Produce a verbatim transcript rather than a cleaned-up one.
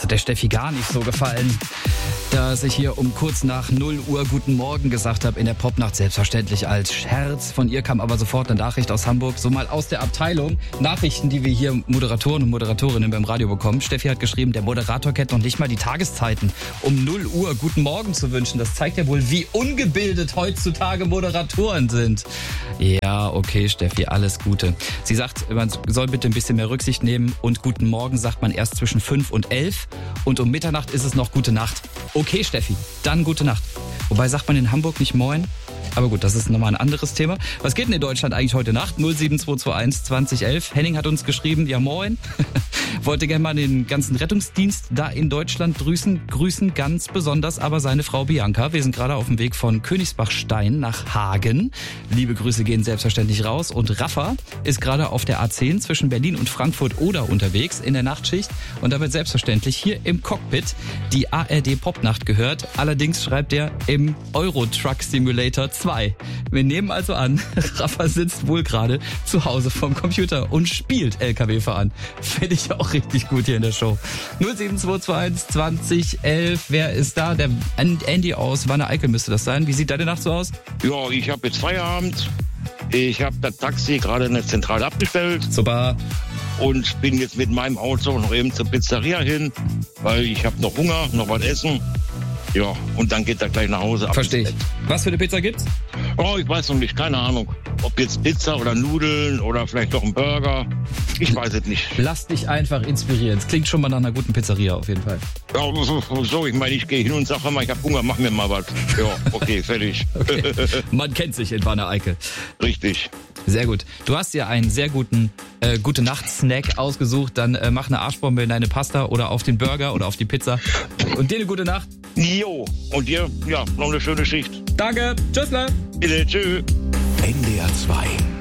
hat der Steffi gar nicht so gefallen, dass ich hier um kurz nach null Uhr Guten Morgen gesagt habe in der Popnacht, selbstverständlich als Scherz. Von ihr kam aber sofort eine Nachricht aus Hamburg, so mal aus der Abteilung. Nachrichten, die wir hier Moderatoren und Moderatorinnen beim Radio bekommen. Steffi hat geschrieben, der Moderator kennt noch nicht mal die Tageszeiten. Um null Uhr Guten Morgen zu wünschen, das zeigt ja wohl, wie ungebildet heutzutage Moderatoren sind. Ja, okay, Steffi, alles Gute. Sie sagt, man soll bitte ein bisschen mehr Rücksicht nehmen und Guten Morgen sagt man erst zwischen fünf und elf und um Mitternacht ist es noch Gute Nacht. Okay, Steffi, dann Gute Nacht. Wobei sagt man in Hamburg nicht Moin? Aber gut, das ist nochmal ein anderes Thema. Was geht denn in Deutschland eigentlich heute Nacht? null sieben zwei zwei eins zwanzig elf. Henning hat uns geschrieben, ja moin. Wollte gerne mal den ganzen Rettungsdienst da in Deutschland grüßen. Grüßen ganz besonders aber seine Frau Bianca. Wir sind gerade auf dem Weg von Königsbachstein nach Hagen. Liebe Grüße gehen selbstverständlich raus. Und Rafa ist gerade auf der A zehn zwischen Berlin und Frankfurt-Oder unterwegs in der Nachtschicht. Und da wird selbstverständlich hier im Cockpit die A R D Popnacht gehört. Allerdings schreibt er im Euro Truck Simulator zwei. Wir nehmen also an, Rafa sitzt wohl gerade zu Hause vorm Computer und spielt L K W-Fahren. Finde ich auch richtig gut hier in der Show. null sieben zwei zwei eins zwanzig elf. Wer ist da? Der Andy aus Wanne-Eickel müsste das sein. Wie sieht deine Nacht so aus? Ja, ich habe jetzt Feierabend. Ich habe das Taxi gerade in der Zentrale abgestellt. Super. Und bin jetzt mit meinem Auto noch eben zur Pizzeria hin, weil ich habe noch Hunger, noch was essen. Ja, und dann geht er gleich nach Hause. Verstehe ich. Was für eine Pizza gibt's? Oh, ich weiß noch nicht, keine Ahnung. Ob jetzt Pizza oder Nudeln oder vielleicht doch ein Burger. Ich weiß es nicht. Lass dich einfach inspirieren. Es klingt schon mal nach einer guten Pizzeria auf jeden Fall. Ja, so, ich meine, ich gehe hin und sage immer, ich habe Hunger, mach mir mal was. Ja, okay, fertig. Okay. Man kennt sich in Wanne-Eickel. Richtig. Sehr gut. Du hast dir einen sehr guten äh, Gute-Nacht-Snack ausgesucht. Dann äh, mach eine Arschbombe in deine Pasta oder auf den Burger oder auf die Pizza. Und dir eine gute Nacht. Jo. Und dir, ja, noch eine schöne Schicht. Danke. Tschüssle. Bitte, tschüss. N D R zwei.